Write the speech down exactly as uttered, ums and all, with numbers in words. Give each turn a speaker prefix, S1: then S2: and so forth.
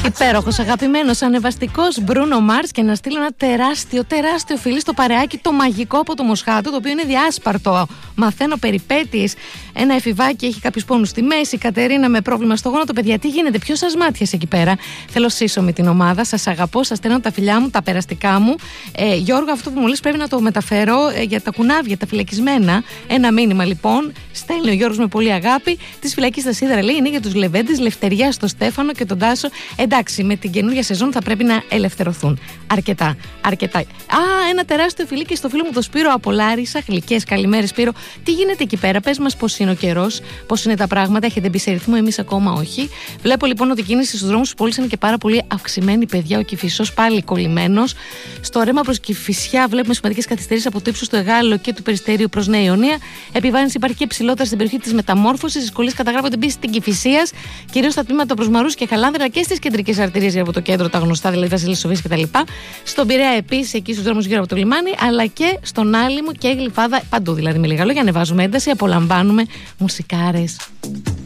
S1: Υπέροχος, αγαπημένος, ανεβαστικός Μπρούνο Μάρς, και να στείλω ένα τεράστιο, τεράστιο φιλί στο παρεάκι το μαγικό από το Μοσχάτο, το οποίο είναι διάσπαρτο. Μαθαίνω περιπέτειες. Ένα εφηβάκι έχει κάποιους πόνους στη μέση. Η Κατερίνα με πρόβλημα στο γόνατο. Παιδιά, τι γίνεται, ποιος σας μάτιασε εκεί πέρα? Θέλω σύσσωμη την ομάδα. Σας αγαπώ, σας στέλνω τα φιλιά μου, τα περαστικά μου. Ε, Γιώργο, αυτό που μου λες πρέπει να το μεταφέρω ε, για τα κουνάβια, τα φυλακισμένα. Ένα μήνυμα λοιπόν. Στέλνει ο Γιώργος με πολύ αγάπη. Τη φυλακή στα Σίδερα, λέει, είναι για τους Λεβέντες. Λευτεριά στο Στέφανο και τον Τάσο. Εντάξει, με την καινούργια σεζόν θα πρέπει να ελευθερωθούν. Αρκετά, αρκετά. Α, ένα τεράστιο φιλί και στο φίλο μου το Σπύρο από Λάρισα. Γλυκές καλημέρες, Σπύρο. Τι γίνεται εκεί πέρα, πες μας πώς είναι ο καιρός, πώς είναι τα πράγματα, έχετε μπει σε ρυθμό, εμείς ακόμα όχι. Βλέπω λοιπόν ότι η κίνηση στους δρόμους της πόλης είναι και πάρα πολύ αυξημένη, παιδιά. Ο Κηφισός πάλι κολλημένος. Στο ρέμα προς Κηφισιά βλέπουμε σημαντικές καθυστερήσεις από το ύψος του Εγάλεο και του Περιστέριου προς Νέα Ιωνία. Επιβάρυνση υπάρχει και ψηλότερα στην περιοχή της Μεταμόρφωσης. Δυσκολίες καταγράφονται επίσης στην Κηφισίας, κυρίως στα τμήματα προς Μαρούς και Χαλάνδρα και στις κεντρικές αρτηρίες από το κέντρο, τα γνωστά δηλαδή Βασίλης Σοφίας κτλ. Στον Πειραιά επίσης, εκεί στους δρόμους γύρω από το λιμάνι, αλλά και στον Άλυμο και Γλυφάδα, παντού δηλαδή με λίγα λόγια, ανεβάζουμε ένταση, απολαμβάνουμε μουσικάρες.